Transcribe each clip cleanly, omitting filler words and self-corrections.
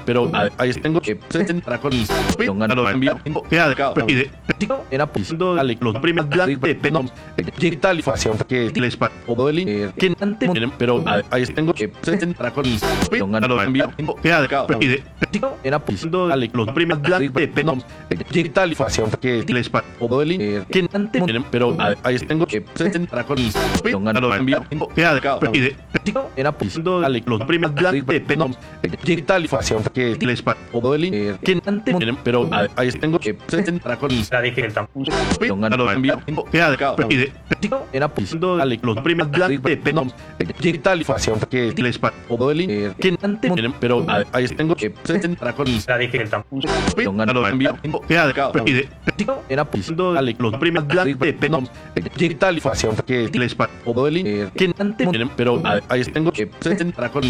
pero ahí tengo que presentar con non hanno enviato che ha era preciso alle los primas de penom digital perché le spa che ante pero ahí tengo que presentar con non hanno enviato che ha era preciso alle los primas de penom digital perché le spa che ante pero ahí tengo que presentar con non hanno enviato che ha era preciso alle los primas de penom digital perché le spa che ante pero ahí tengo que presentar con non hanno enviato che ha era preciso alle los primas de penom digital perché le spa che ante pero ahí tengo que presentar con non hanno enviato che ha era preciso alle los primas de penom digital perché le spa che ante pero ahí tengo que presentar con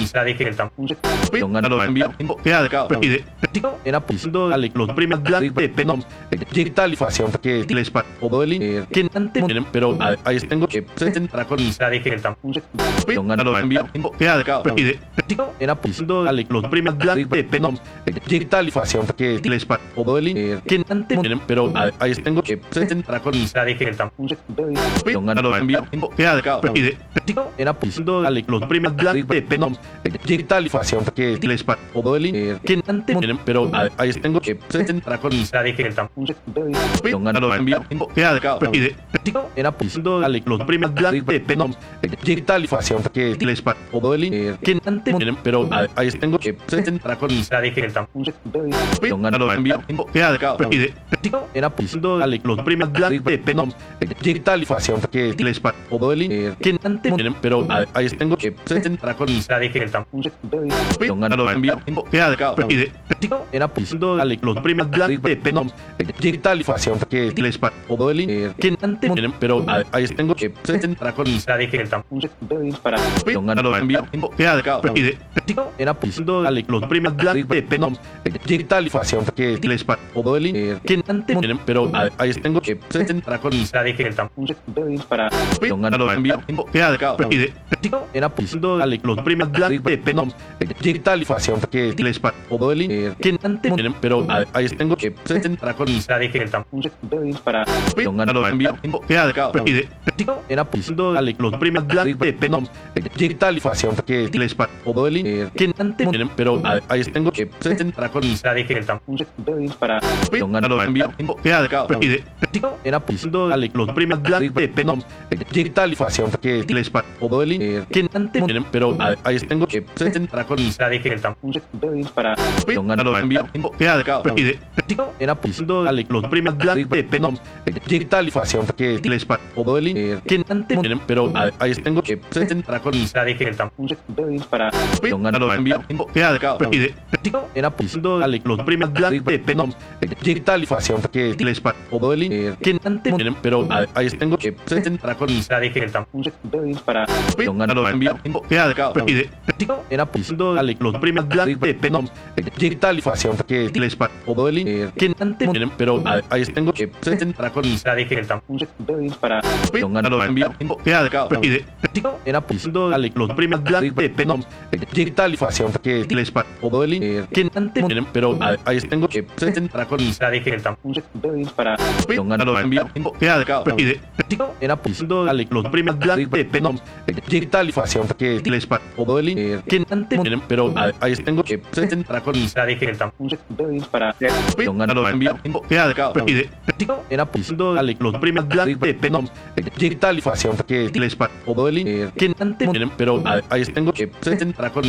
non hanno enviato che ha era preciso alle los primas de penom digital perché le spa che ante pero ahí tengo que presentar con non hanno enviato che ha era preciso alle los primas de penom digital perché le spa che ante pero ahí tengo que presentar con non hanno enviato che ha era preciso alle los primas de penom digital perché le spa che ante pero ahí tengo que presentar con non hanno enviato che ha era preciso alle los primas de penom digital perché le spa che ante pero ahí tengo que presentar con non hanno enviato che ha era preciso alle los primas de penom digital perché le spa che ante pero ahí tengo que presentar con non hanno enviato che ha era preciso alle los primas de penom digital perché le spa che ante pero ahí tengo que presentar con non hanno enviato che ha era preciso alle los primas de penom digital perché le spa che ante pero ahí tengo que presentar con non hanno enviato che ha era preciso alle los primas de penom digital perché le spa che ante pero ahí tengo que presentar con non hanno enviato che ha era preciso alle los primas de penom digital perché le spa che ante pero ahí tengo que presentar con non hanno enviato che ha era preciso alle los primas de penom digital perché le spa che ante pero ahí tengo que presentar con non hanno enviato che ha era preciso alle los primas de penom digital perché le spa che ante pero ahí tengo que presentar con non hanno enviato che ha era preciso alle los primas de penom digital perché le spa che ante pero ahí tengo que presentar con non hanno enviato che ha era preciso alle los primas de penom digital perché le spa che ante pero ahí tengo que presentar con non hanno enviato che ha era preciso alle los primas de penom digital perché le spa che ante pero ahí tengo que presentar con non hanno enviato che ha era preciso alle los primas de penom digital perché le spa che ante pero ahí tengo que presentar con non hanno enviato che ha era preciso alle los primas de penom digital perché le spa che ante pero ahí tengo que presentar con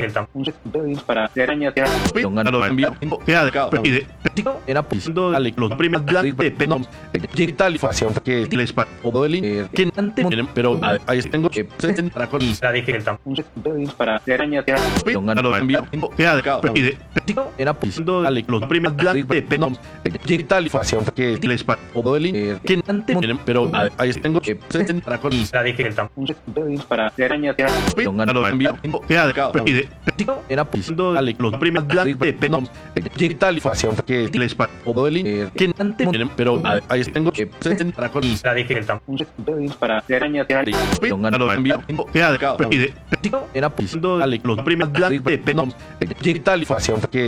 non hanno enviato che ha era preciso alle los primas de penom digital perché le spa che ante pero ahí tengo que presentar con non hanno enviato che ha era preciso alle los primas de penom digital perché le spa che ante pero ahí tengo que presentar con non hanno enviato che ha era preciso alle los primas de penom digital perché le spa che ante pero ahí tengo que presentar con non hanno enviato che ha era preciso alle los primas de penom digital perché